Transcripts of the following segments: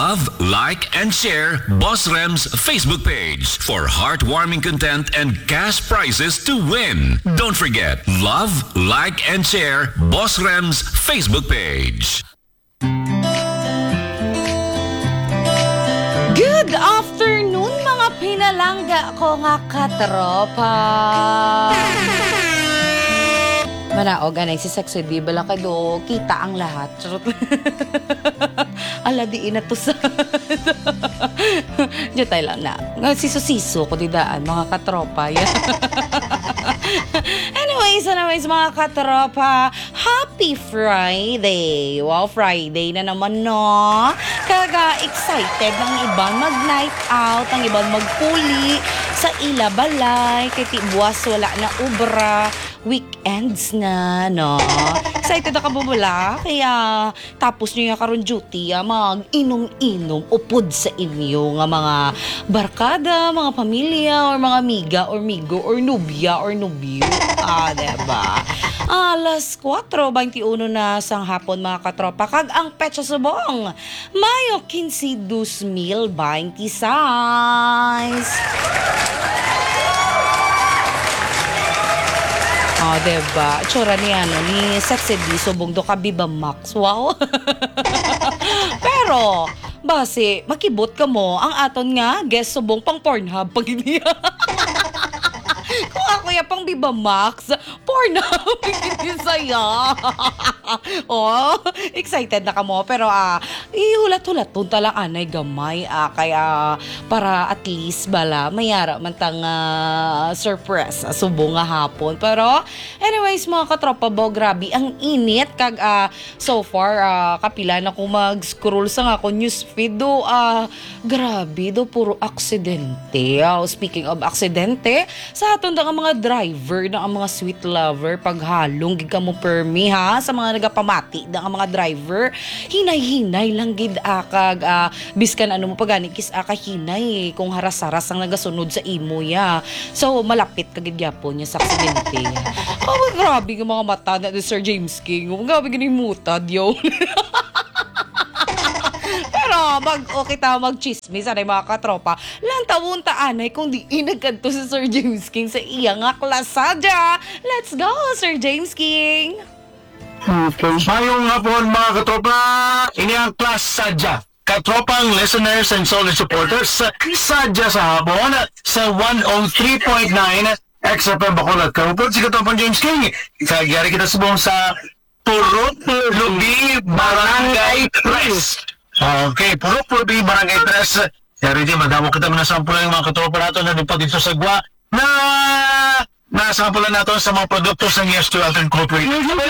Love, like, and share Boss Rem's Facebook page for heartwarming content and cash prizes to win. Don't forget, love, like, and share Boss Rem's Facebook page. Good afternoon, mga pinalangga ko nga katropa. Manaog, anay si Sexy Di bala kado, kita ang lahat. Ala, di ina to sa... Diyan tayo lang na. Siso-siso ko didaan, mga katropa. Anyways, mga katropa, happy Friday! Wow, Friday na naman, no? Kaga-excited ng ibang mag-night out, ang ibang magpuli sa ilabalay, kay tibuas wala na ubra, weekends na, no? Excited na ka bubula, kaya tapos nyo yung karon duty, mag-inom-inom upod sa inyo nga mga barkada, mga pamilya, or mga amiga, or migo, or nubya, or nubyo. Diba? Alas 4:21 na sang hapon, mga katropa, kag ang petsa subong, Mayo 15, 2026. Diba? Tsura ni Sexy D, subong do ka Viva Max. Wow! Pero, base, makibot ka mo, ang aton nga, guess subong pang Pornhub pag hindi. Kung ako pang Viva Max, Pornhub, hindi saya. Excited na ka mo. Pero, ihulat-hulat, punta lang anay gamay. Kaya, para at least, bala, mayara man tang surprise, subong nga hapon. Pero, anyways, mga katropa bo, grabe, ang init. Kag, so far, kapila na kung mag-scroll sa nga ko newsfeed do, grabe do, puro aksidente. Speaking of aksidente, sa aton ang mga driver, ang mga sweet lover, paghalong, gid ka mo permi, ha, sa mga nagapamati, ang mga driver, hinay-hinay lang gid akag, biskan ano mo pagani, kis hinay, kung haras-haras ang nagasunod sa imo, ya. So, malapit kagid yapon niya sa aksidente. Grabe ng mga mata na ni Sir James King. Grabe ganing mutad, yun. Pero, kita mag-chismis, anay mga katropa, lantawon taanay kung di inagkanto si Sir James King sa iya nga klasadya. Let's go, Sir James King! Mayong hapon, mga katropa, ini ang class sadya. Katropang listeners and solid supporters, sadya sa hapon sa 103.9 XFM Bacolod. Kapag si Katropang James King, kagyari kita subong sa Purok Lubi Barangay 3. Okay, Purok Lubi Barangay 3. Yari di, madamo kita manasampulan yung mga katropa nato na dito sa Gwa na nasampulan nato sa mga produkto sa Yes to Health Incorporated.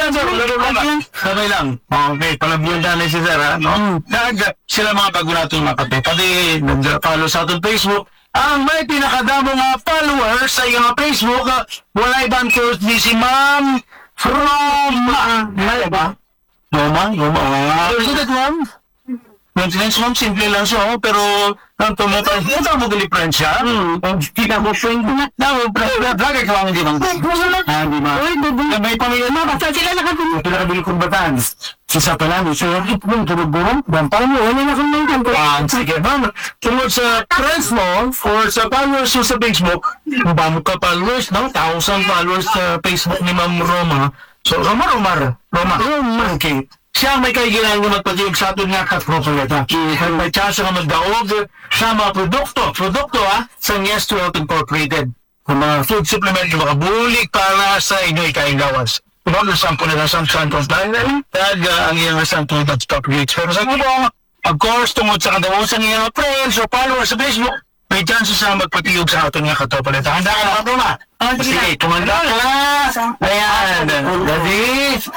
Sabay lang. Okay, palabyan na si Sir, ha? No? Sila mga bago nato yung mga katropa. Pati, nag-follow sa atong Facebook. Ang may pinakadamo mga followers sa iyong Facebook, wala ibang di si Ma'am Roma. Mali ba? Roma? Is that Ma'am? Maintenance Ma'am, simple lang siya, pero ang tumatay, ito mo gali-friend siya? Kita mo friend ko na. Lagay ka lang, hindi bang? Hindi ba? May pamilya na, basta sila nakabili kong bataan. Isa pa lang, so yung tulog-burong, paano mo, wala na kong may kanto. Sige, ma'am, tungkol sa friends mo, or sa followers mo sa Facebook, bamo ka followers, no? 1,000 followers sa Facebook ni Ma'am Roma. So, Roma. Okay. Siya may kailangan na magpagiging sa atin nga katropa nito. May chance na magdaog sa mga produkto sa Yes to Health Incorporated. Mga food supplement, yung mga bulik para sa inyo ikaingawas. Kung ano sampo na lang sa compliant, ang iyong sampo na stop rates. Pero sa mga, of course, tungkol sa kadawasan ng iyong friends o followers sa Facebook, may chance sa magpatiyog sa atin nga katropa nito. Handa ka na, Roma? Sige, tumanda ka. Ayan. Ready? 1,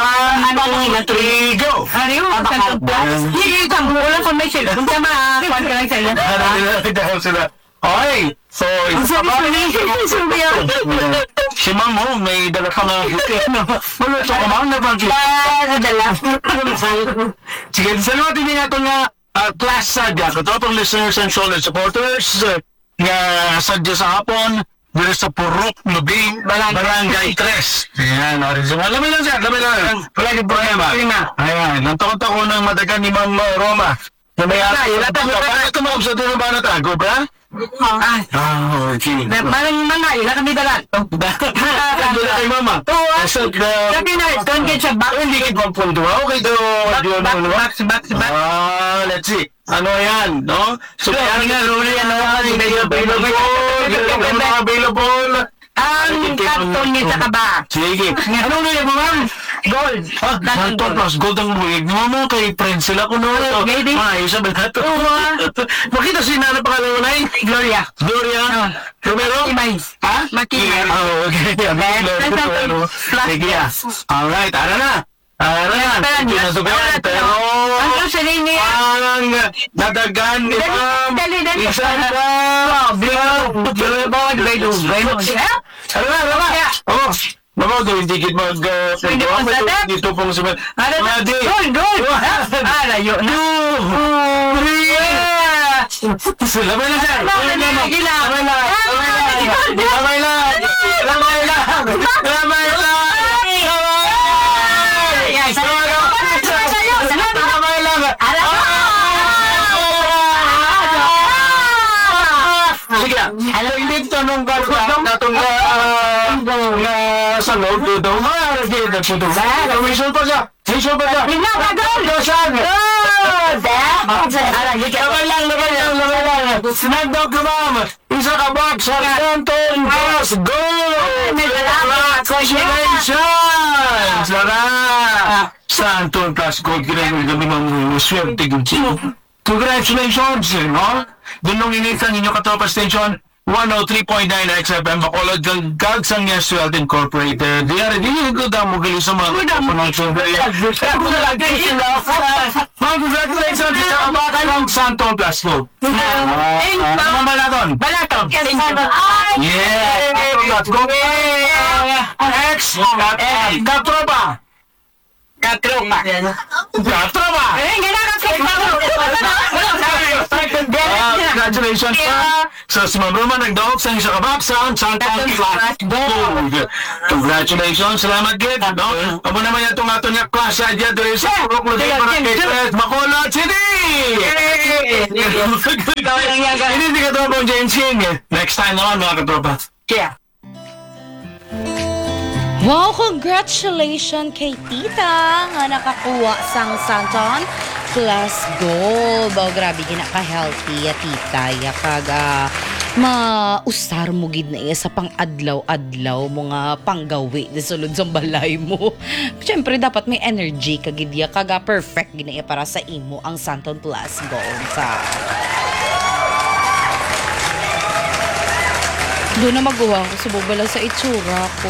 2, 3, go! Ariyo, hindi ka mo, walang formation. Kung tama, kuwan ka lang sa'yo. Dahil sila. Okay, so it's si Ma'am mo, may dala ka na wala siya ka Ma'am na bang sige, salamat din natin nga class sadya, katropang listeners and solid supporters nga sadya sa hapon dito sa Purok Lubi Barangay 3. Ayan, lamay lang siya, lamay lang. Palagi problema. Ayan, nantakot ako ng madagan ni Ma'am Roma. Paano tumawag sa doon ba natago ba? Okay. Malang mga ila kami dalat. Ano na kay mama? So, Sabi na, doon kayo sa back. hindi kayo pagpunto. Okay, doon. Back. Let's see. Ano yan, no? So, kaya nga, Ruli, available. Ang karton niya sa kaba. Sige. Ano na yan, ma'am? Gold. Santon plus gold ang buhig. Mama, kay friend sila ko, no? Maybe. Isa ba na ito? Makita si Nana pangalawa na yun? Gloria. Romero? Imay. Ha? Makina. Oh, okay. Sige, alright, ara na. Pinasugan, pero Ano sa niya? ang nadagan ni Ma'am Dali. isa na Mama, gawin tikit dito pong sumat. Gold. Layo na. Lamay na sir. Lamay lang. Sige, hindi tanong ka natong sa loob dito. May sul pa siya. Lamay lang. Snagdog ka, ma'am. Isa ka box sa Santon Plus Gold. Congratulations! Santon Plus Gold. Kinagawin kami ng swerte. Congratulations! No? Doon nung initan ninyo katropa station, 103.9 XFM, Bacolod, Gagsang Yes Wealth Incorporated. Diyari, di ko daw mo gali sa mga kapunong congratulations sa kabakan ng Santon Plus Gold. Ano Balaton? Yeah! Let's go! Next! Katropa! Congratulations pa sa si Ma'am Roma nagdaog sa isa kabaksan Santon Plus Gold. Congratulations, salamat gid, no? Amo naman itong ato niya klase adya diri sa Purok Lodi Barangay Bacolod City. Hindi ka tropa ang James King. Next time naman mga katropa. Wow, congratulations kay Tita nga nakakuha sang Santon Plus Gold. Oh, grabe gina ka-healthy ya Tita. Ya kaga mausar mo gid na iya sa pang-adlaw-adlaw mo nga panggawi di sulod sa balay mo. Siyempre dapat may energy ka gid ya kaga perfect gina iya para sa imo ang Santon Plus Gold sa doon na magawa ko subong sa itsura ko.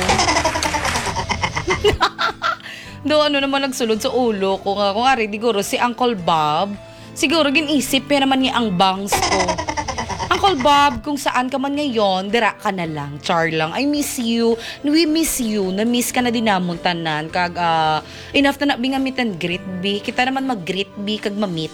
Do ano naman nagsulod sa ulo ko nga kung ari diguro si Uncle Bob siguro ginisip pa naman niya ang bangs ko. Uncle Bob, kung saan ka man ngayon, dira ka na lang. Char lang. I miss you. We miss you. Na-miss ka na din namon tanan. Kag, enough na bi nga meet and greet bi. Kita naman mag-greet bi kag ma-meet.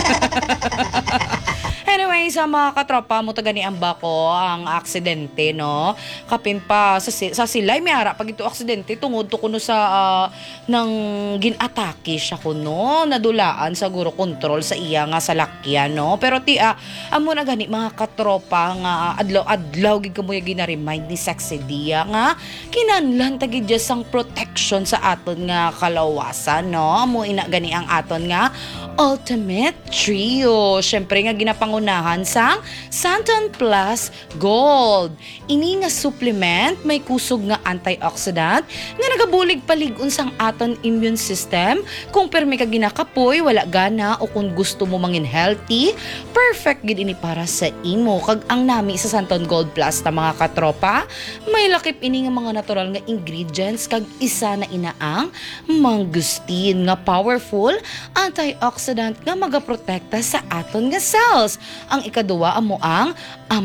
Anyway, sa mga katropa mo taga ni Amba ko ang aksidente, no? Kapin pa sa silay may ara pag ito aksidente tungod to kuno sa nang ginatake siya kuno, nadulaan sa guro kontrol sa iya nga salakyan, no? Pero amo na gani mga katropa nga adlaw-adlaw gid kamoy gina-remind ni Sexy Dia nga kinahanglan tagid sang protection sa aton nga kalawasan, no? Amo ina gani ang aton nga Ultimate Trio. Syempre nga ginapangunahan sang Santon Plus Gold. Ini nga supplement may kusog nga antioxidant nga nagabulig palig-on sang aton immune system. Kung permi ka ginakapoy, wala gana o kung gusto mo mangin healthy, perfect gid ini para sa imo. Kag ang nami sa Santon Gold Plus ta mga katropa, may lakip ini nga mga natural nga ingredients kag isa na inaang mangustin nga powerful antioxidant nga magaprotekta sa aton nga cells. Ang ikaduwa amo ang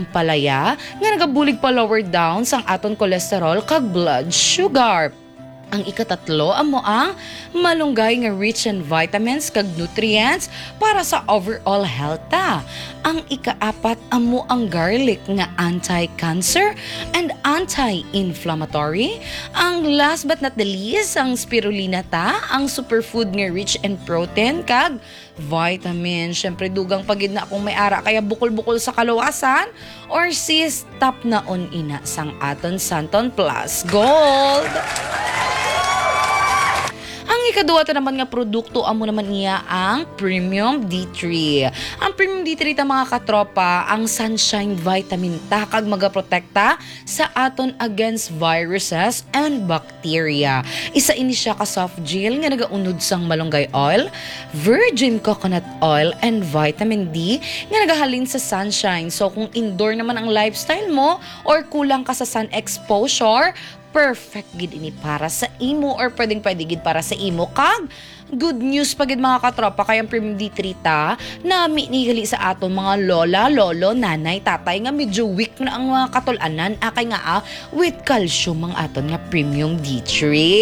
ampalaya nga nagabulig pa lower down sang aton cholesterol kag blood sugar. Ang ikatatlo, amo ang malunggay nga rich in vitamins kag nutrients para sa overall health ta. Ang ikaapat, amo ang garlic nga anti-cancer and anti-inflammatory. Ang last but not the least, ang spirulina ta, ang superfood nga rich in protein kag vitamin. Syempre dugang pagid na akong may ara kaya bukol-bukol sa kaluwasan or sis top na on ina sang aton Santon Plus Gold. Ang ikaduwa ta naman nga produkto amo naman niya ang Premium D3. Ang Premium D3 ta mga katropa, ang sunshine vitamin ta kag magaprotekta sa aton against viruses and bacteria. Isa ini siya ka soft gel nga nagaunod sang malunggay oil, virgin coconut oil and vitamin D nga nagahalin sa sunshine. So kung indoor naman ang lifestyle mo or kulang ka sa sun exposure, perfect gid ini para sa imo or pwedeng gid para sa imo kag good news pagid mga katropa kay ang Premium D3 ta nami nigali sa aton mga lola, lolo, nanay, tatay nga medyo weak na ang mga katulanan akay nga with calcium ang aton nga Premium D3.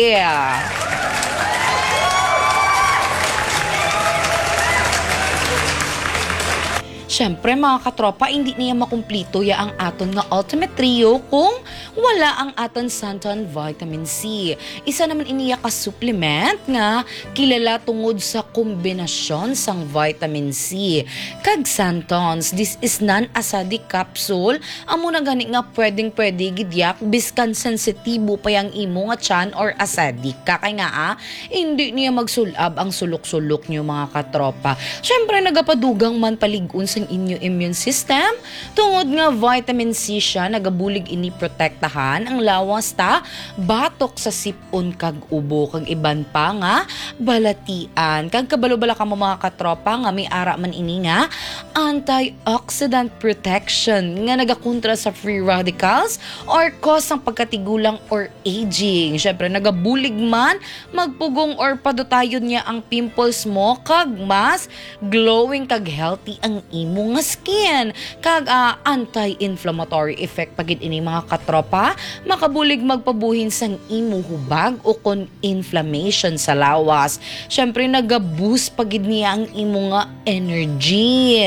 Siyempre mga katropa, hindi niya makumplito ya ang aton nga ultimate trio kung wala ang aton Santon Vitamin C. Isa naman iniya ka supplement nga kilala tungod sa kombinasyon sang vitamin C. Kag Santons, this is non-acidic capsule. Amo na gani nga pwede gidyak biskan sensitibo pa yang imo nga tiyan or acidic. Kakay nga hindi niya magsulab ang sulok-sulok niyo mga katropa. Siyempre nagapadugang man paligun sa inyo immune system. Tungod nga vitamin C siya, nagabulig ini protektahan ang lawas ta, batok sa sipon kag ubo kag iban pa nga balatian. Kag kabalo-bala ka mo mga katropa nga may ara man ini nga antioxidant protection nga nagakontra sa free radicals or cause ng pagkatigulang or aging. Syempre nagabulig man magpugong or padutayon niya ang pimples mo kag mas glowing kag healthy ang imo nga skin kag anti-inflammatory effect pagid ini mga katropa makabulig magpabuhin sang imo hubag o kon inflammation sa lawas. Syempre naga-boost pagid niya ang imo nga energy.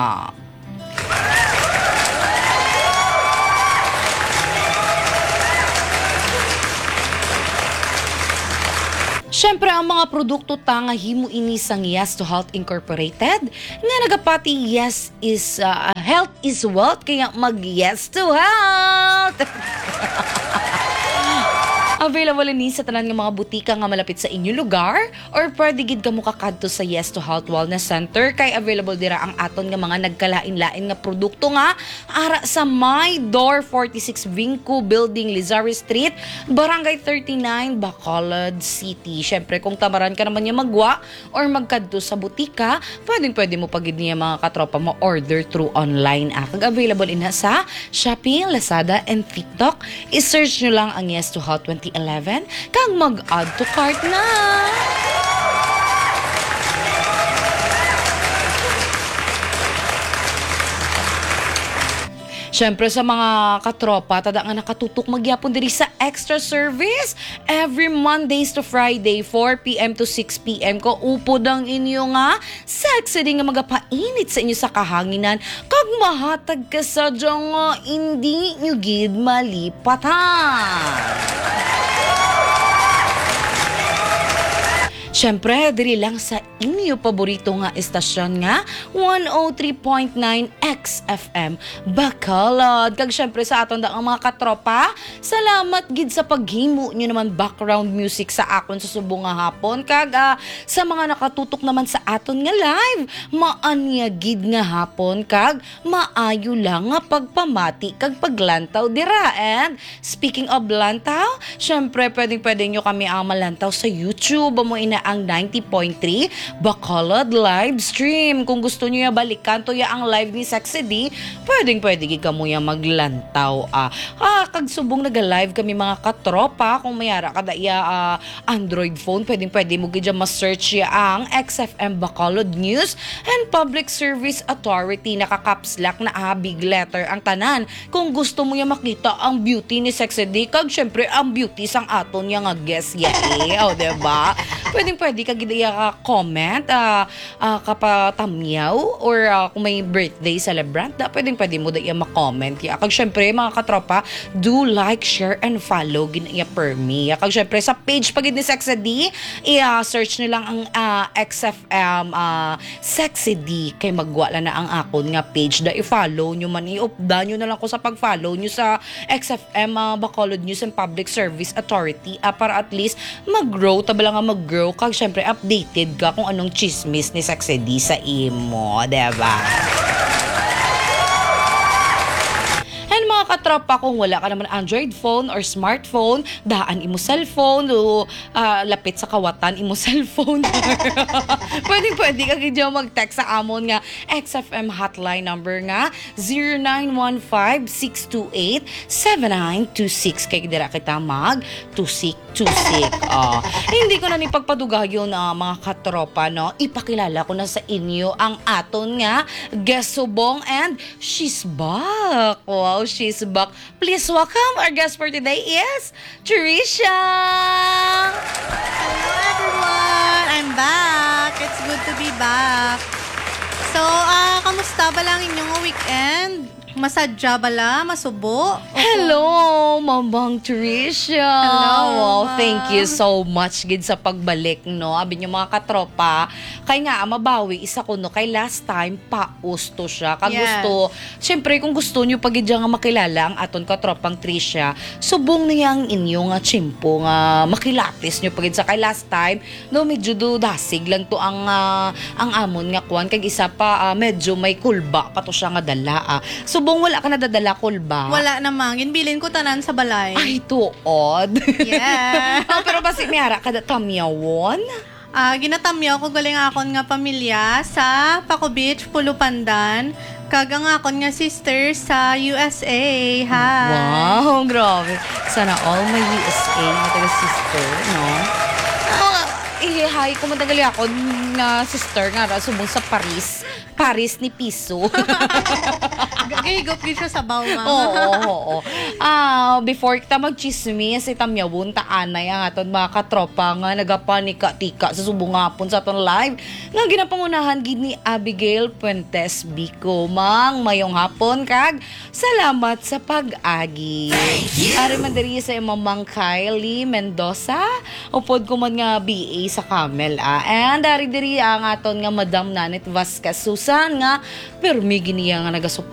Siyempre, ang mga produkto ta nga himo ini sang Yes to Health Incorporated nga nagapati yes is health is wealth kaya mag yes to health. Available ni sa tanan nga mga butika nga malapit sa inyo lugar or pwede gid kamo kakadto sa Yes to Health Wellness Center kay available dira ang aton nga mga nagkalain-lain nga produkto nga ara sa My Door 46 Vinco Building, Lizares Street, Barangay 39, Bacolod City. Syempre kung tamaran ka naman niya magwa or magkadto sa butika, pwede mo pagid niya mga katropa mo order through online. Kag available ina sa Shopee, Lazada and TikTok. I-search nyo lang ang Yes to Health 2011 kang mag-add to cart na. Siyempre sa mga katropa, tada nga nakatutok magyapon diri sa extra service every Mondays to Friday, 4 p.m. to 6 p.m. ko upod ang inyo nga sexy din nga magapainit sa inyo sa kahanginan kag mahatag ka sa nga hindi nyo gid malipatan. Siyempre, diri lang sa inyo paborito nga estasyon nga 103.9 XFM Bacolod. Kag siyempre sa aton ang mga katropa, salamat gid sa paghimo nyo naman background music sa akon sa subong nga hapon. Kag sa mga nakatutok naman sa aton nga live, maanya gid nga hapon kag maayo lang nga pagpamati kag paglantaw dira. And speaking of lantaw, siyempre pwede nyo kami malantaw sa YouTube mo ina ang 90.3 Bacolod live stream. Kung gusto nyo balikan to ang live ni Sexy D, pwede ka mo maglantaw. Kag subong naga-live kami mga katropa, kung mayara ka Android phone, pwede mo gidya ma-search ang XFM Bacolod News and Public Service Authority. Nakakapslak na big letter ang tanan. Kung gusto mo makita ang beauty ni Sexy D, kag syempre ang beauty sang aton nga guest o diba? Pwede ka gidya ka comment, kapatamyaw, or kung may birthday celebrant, pwede mo daya ma-comment. Kag syempre mga katropa, do like, share, and follow ginaya per me. Kag syempre sa page pagid ni Sexy D, search nyo lang ang XFM Sexy D, kay magwala na ang akon nga page. I-follow nyo man, i-upda nyo na lang ko sa pag-follow nyo sa XFM Bacolod News and Public Service Authority, para at least mag-grow, tabala nga mag-grow, kag syempre updated ka kung anong chismis ni Sexy D sa imo, diba? And mga katropa, kung wala ka naman Android phone or smartphone, daan imo cellphone o lapit sa kawatan imo cellphone. pwede ka gidya mag-text sa amon nga XFM hotline number nga 0915-628-7926. Kaya dira kita mag-tusik-tusik. Hindi ko na ni pagpadugahyon mga katropa, no? Ipakilala ko na sa inyo ang aton nga guest subong, and she's back. Wow, she's back. Please welcome our guest for today is Trisha. Hello everyone! I'm back. It's good to be back. So, kamusta ba lang inyong weekend? Masadya bala? Masubo? Hello, Mamang Trisha. Hello, Wow, Ma'am. thank you so much gid sa pagbalik, no. Abi niyo mga katropa, kay nga mabawi isa ko no, kay last time pausto siya. Kag Yes. gusto, syempre kung gusto niyo pagid nga makilala ang aton katropang Trisha, subong niya ang inyong chimpo nga makilapis niyo pagid sa kay last time, no, medyo dasig lang to ang amon nga kuan, kag isa pa medyo may kulba pa to siya nga dala. Subong wala ka nadadala kulba. Wala namang. Ginbilin ko tanan sa balay. Ay, tuod. Yeah. Pero basi miyara kada tamyawon. Ginatamyaw ko galing akon nga pamilya sa Paco Beach, Pulupandan. Kagang akon nga sister sa USA. Hi. Wow, grabe. Sana all may USA na taga-sister, no? Hi, kumadagali ako nga sister nga subong sa Paris. Paris ni Piso. Gahigop din siya sa baw, ma'am. Oo. Before kita mag-chismis, itamyawon taanay ang aton mga katropa nga nagapanika-tika sa subong hapon sa aton live. Nga ginapangunahan gid ni Abigail Puentes Bico. Mang, mayong hapon kag salamat sa pag-agi. Ari man diri sa Mamang Kylie Mendoza, upod ko man nga BA sa Camel. And ari diri ang aton nga Madam Nanit Vasquez Susan nga permi giniya nga